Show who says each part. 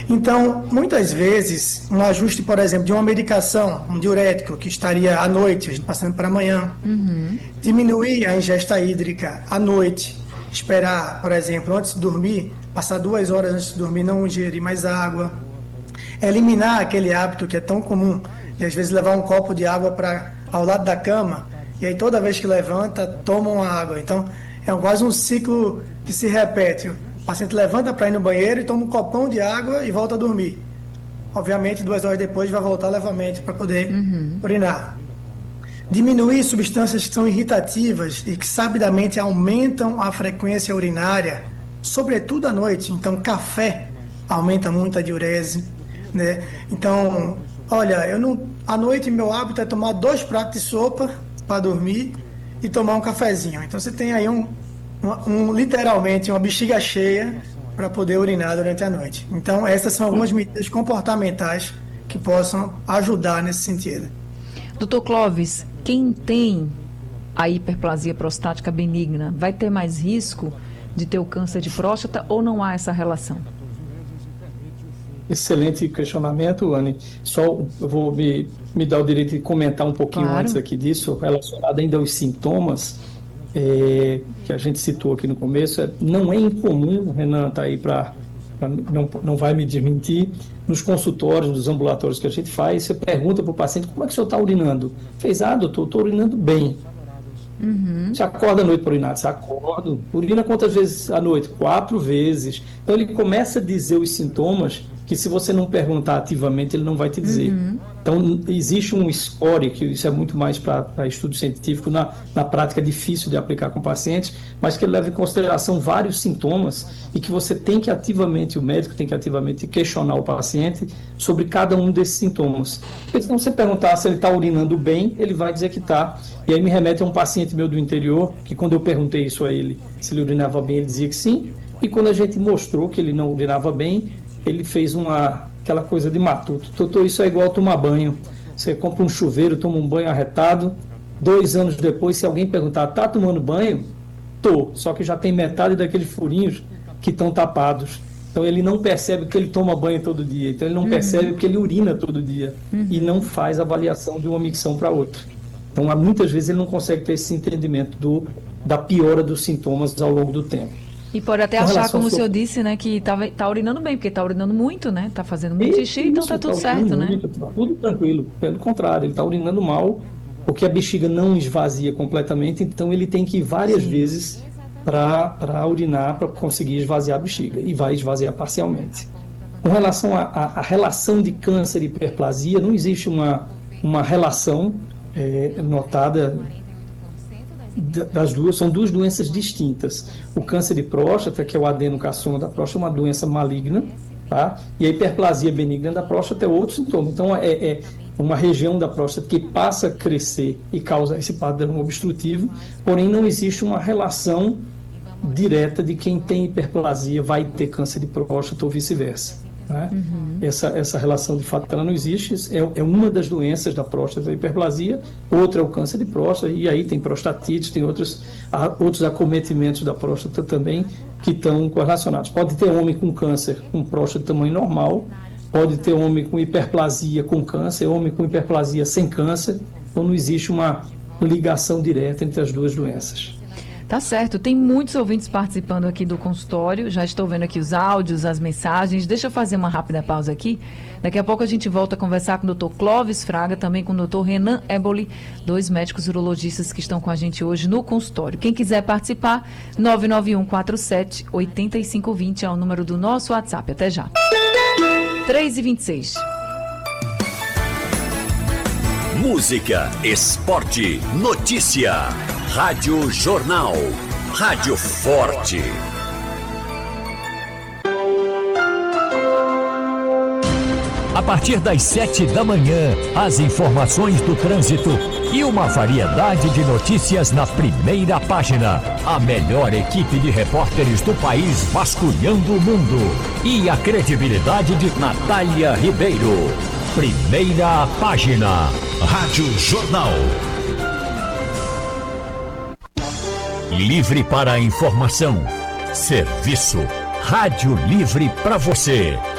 Speaker 1: Então, muitas vezes, um ajuste, por exemplo, de uma medicação, um diurético, que estaria à noite, a gente passando para amanhã, diminuir a ingesta hídrica à noite, esperar, por exemplo, antes de dormir, passar 2 horas antes de dormir, não ingerir mais água, eliminar aquele hábito que é tão comum, de às vezes levar um copo de água ao lado da cama, e aí toda vez que levanta, toma uma água. Então, é quase um ciclo que se repete. O paciente levanta para ir no banheiro e toma um copão de água e volta a dormir. Obviamente, 2 horas depois vai voltar novamente para poder urinar. Diminuir substâncias que são irritativas e que sabidamente aumentam a frequência urinária, sobretudo à noite. Então, café aumenta muito a diurese, né? Então, olha, à noite meu hábito é tomar 2 pratos de sopa para dormir e tomar um cafezinho. Então, você tem aí literalmente uma bexiga cheia para poder urinar durante a noite. Então, essas são algumas medidas comportamentais que possam ajudar nesse sentido.
Speaker 2: Doutor Clóvis, quem tem a hiperplasia prostática benigna vai ter mais risco de ter o câncer de próstata ou não há essa relação?
Speaker 3: Excelente questionamento, Anne. Só eu vou me dar o direito de comentar um pouquinho antes aqui disso, relacionado ainda aos sintomas que a gente citou aqui no começo. Não é incomum, o Renan está aí não vai me desmentir, nos consultórios, nos ambulatórios que a gente faz, você pergunta para o paciente: como é que o senhor está urinando? Doutor, estou urinando bem. Você acorda à noite para urinar? Você acorda. Urina quantas vezes à noite? 4 vezes. Então ele começa a dizer os sintomas que, se você não perguntar ativamente, ele não vai te dizer. Então existe um score, que isso é muito mais para estudo científico, na prática é difícil de aplicar com pacientes, mas que ele leva em consideração vários sintomas e que você tem que ativamente, o médico tem que ativamente questionar o paciente sobre cada um desses sintomas. Porque se você perguntar se ele está urinando bem, ele vai dizer que está. E aí me remete a um paciente meu do interior, que quando eu perguntei isso a ele, se ele urinava bem, ele dizia que sim. E quando a gente mostrou que ele não urinava bem, ele fez aquela coisa de matuto. Doutor, isso é igual tomar banho. Você compra um chuveiro, toma um banho arretado. 2 anos depois, se alguém perguntar: tá tomando banho? Tô, só que já tem metade daqueles furinhos que estão tapados. Então ele não percebe que ele toma banho todo dia. Então ele não percebe que ele urina todo dia. E não faz avaliação de uma micção para outra. Então, muitas vezes ele não consegue ter esse entendimento da piora dos sintomas ao longo do tempo.
Speaker 2: E pode até achar, como o senhor disse, né, que tá urinando bem, porque tá urinando muito, né? Tá fazendo muito xixi, então tá tudo certo, né?
Speaker 3: Tá tudo tranquilo. Pelo contrário, ele tá urinando mal, porque a bexiga não esvazia completamente, então ele tem que ir várias vezes para urinar, para conseguir esvaziar a bexiga, e vai esvaziar parcialmente. Com relação à relação de câncer e hiperplasia, não existe uma relação notada das duas. São 2 doenças distintas. O câncer de próstata, que é o adenocarcinoma da próstata, é uma doença maligna, tá? E a hiperplasia benigna da próstata é outro sintoma. Então, é uma região da próstata que passa a crescer e causa esse padrão obstrutivo, porém não existe uma relação direta de quem tem hiperplasia vai ter câncer de próstata ou vice-versa. Né? Essa relação, de fato, ela não existe. É uma das doenças da próstata, a hiperplasia. Outra é o câncer de próstata, e aí tem prostatite, tem outros acometimentos da próstata também que estão correlacionados. Pode ter homem com câncer com próstata de tamanho normal, pode ter homem com hiperplasia com câncer, homem com hiperplasia sem câncer. Então não existe uma ligação direta entre as 2 doenças.
Speaker 2: Tá certo, tem muitos ouvintes participando aqui do consultório, já estou vendo aqui os áudios, as mensagens. Deixa eu fazer uma rápida pausa aqui. Daqui a pouco a gente volta a conversar com o Dr. Clóvis Fraga, também com o Dr. Renan Eboli, 2 médicos urologistas que estão com a gente hoje no consultório. Quem quiser participar, 99147-8520 é o número do nosso WhatsApp. Até já. 3h26.
Speaker 4: Música, esporte, notícia. Rádio Jornal. Rádio Forte. A partir das 7 da manhã, as informações do trânsito e uma variedade de notícias na primeira página. A melhor equipe de repórteres do país vasculhando o mundo. E a credibilidade de Natália Ribeiro. Primeira página. Rádio Jornal. Livre para a informação. Serviço. Rádio Livre para você.